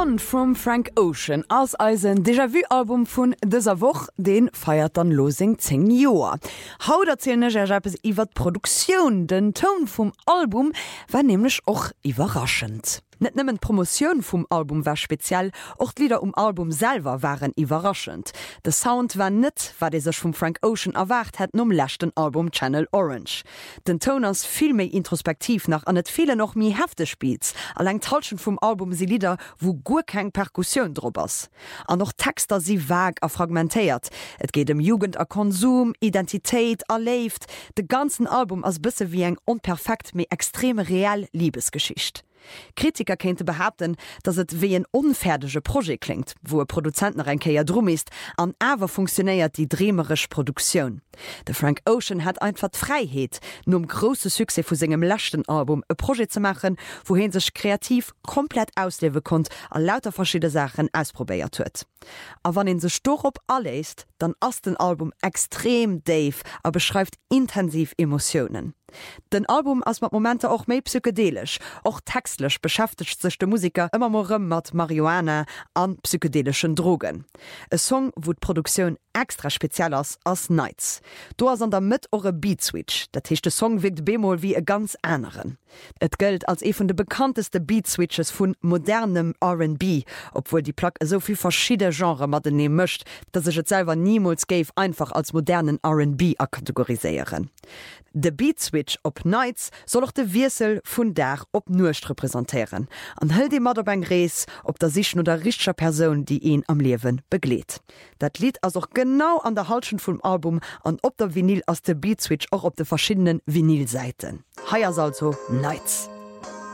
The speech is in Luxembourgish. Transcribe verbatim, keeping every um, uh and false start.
Sun from Frank Ocean als Eisen Déjà-vu-Album vun dëser Woch den feiert an Losing zehn Joer. Haut erzählne Jappes iwwer Produktionioun, den Ton vum Album war nämlich och überraschend. Net nëmmen Promotion vum Album war speziell, och Lieder um Album selber waren überraschend. De Sound war net, wat de sech vum Frank Ocean erwart het um lächten Album Channel Orange. Den Ton ass viel méi introspektiv nach an net viele noch mi hefte Spiels, allein Talschen vum Album sie Lieder, wo gur keng Perkussion drobers. An noch Texter sie vag a fragmentéiert. Et geht um Jugend a Konsum, Identität erleft, de ganzen Album as bisse wie eng unperfekt méi extreme real Liebesgeschicht. Kritiker kennte behaupten, dass es wie ein unfertige Projekt klingt, wo Produzenten reinkeier drum ist, an aber funktioniert die drehmerisch Produktion. Der Frank Ocean hat einfach Freiheit, nur um große Success von seinem letzten Album ein Projekt zu machen, wohin sich kreativ komplett ausleben konnte, an lauter verschiedene Sachen ausprobiert wird. Aber wenn ihn sich darauf anlässt, dann ist das Album extrem Dave, aber beschreibt intensiv Emotionen. Den Album ass mat Momente auch méi psychedelisch, och textlech beschäftigt sich de Musiker immer morëm mat Marihuana an psychedelischen Drogen. E Song wo d'Produktion extra speziell ass as Nights. Do ass an der mit eure Beatswitch, dat hechte Song wirkt bemol wie e ganz anderen. Et gilt als e vun de bekannteste Beatswitches vun modernem R and B, obwohl die Plaque sovi verschiedene Genre mat ne mischt, dat sech et selber niemals geif einfach als modernen R and B akategorisieren. De Beatswitch op Nights soll auch de Wirsel vun Dach op Nurcht repräsentieren. An hëll de Maderbang Rees, ob der sich nur der richscher Person, die ihn am Leben begleet. Dat Lied as auch genau an der Halschen vum Album an op der Vinyl aus der Beatswitch auch op de verschiedenen Vinylseiten. Heiers also Nights.